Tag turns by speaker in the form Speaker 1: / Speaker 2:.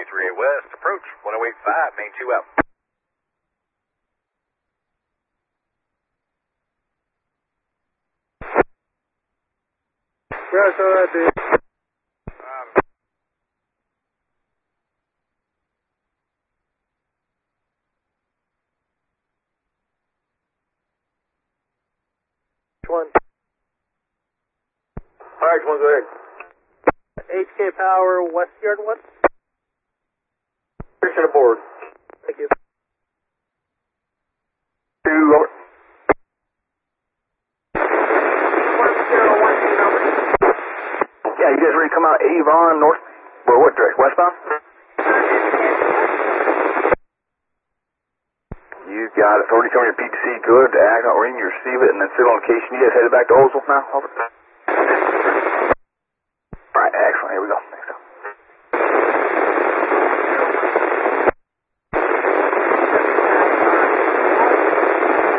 Speaker 1: 38 West, approach 1085, main 2 out.
Speaker 2: Yeah, so that dude. One.
Speaker 3: Alright, one, go ahead.
Speaker 2: HK Power, West Yard 1.
Speaker 3: Station aboard.
Speaker 2: Thank you.
Speaker 3: 2, over.
Speaker 2: 1012, over.
Speaker 3: Yeah, you guys ready to come out Avon, north, or what direction, westbound? You got it. Authority coming to your PTC, good. Ag not ring, you receive it, and then sit on location. You guys headed back to Ozell now? Over. Alright, excellent. Here we go.